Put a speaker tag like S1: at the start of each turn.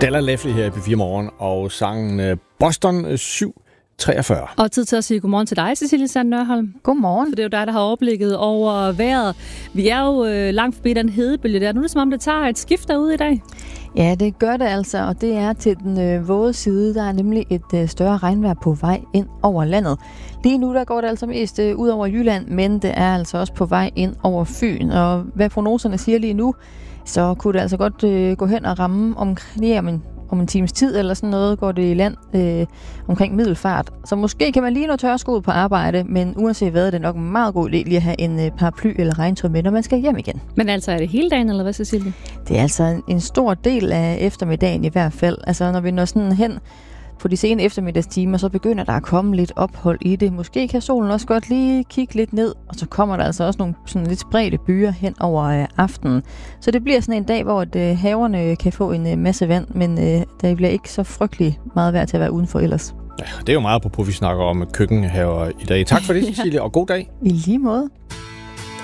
S1: Della Leffley her i P4 Morgen, og sangen Boston 743.
S2: Og tid til at sige godmorgen til dig, Cecilie Sand Nørholm.
S3: Godmorgen.
S2: For det er jo dig, der har overblikket over vejret. Vi er jo langt forbi den hedebølge der. Nu er det som om, det tager et skift derude i dag.
S3: Ja, det gør det altså, og det er til den våde side. Der er nemlig et større regnvejr på vej ind over landet. Lige nu der går det altså mest ud over Jylland, men det er altså også på vej ind over Fyn. Og hvad prognoserne siger lige nu, så kunne det altså godt gå hen og ramme om en times tid eller sådan noget, går det i land omkring Middelfart. Så måske kan man lige nå tørskoet på arbejde, men uanset hvad, er det nok en meget god idé lige at have en paraply eller regntøj med, når man skal hjem igen.
S2: Men altså, er det hele dagen, eller hvad, Cecilie?
S3: Det er altså en stor del af eftermiddagen i hvert fald. Altså, når vi når sådan hen på de sene eftermiddagstimer, så begynder der at komme lidt ophold i det. Måske kan solen også godt lige kigge lidt ned, og så kommer der altså også nogle sådan lidt spredte byer hen over aftenen. Så det bliver sådan en dag, hvor haverne kan få en masse vand, men der bliver ikke så frygtelig meget værd til at være udenfor ellers.
S1: Ja, det er jo meget apropos, vi snakker om køkkenhaver i dag. Tak for det, Cecilie, og god dag.
S3: I lige måde.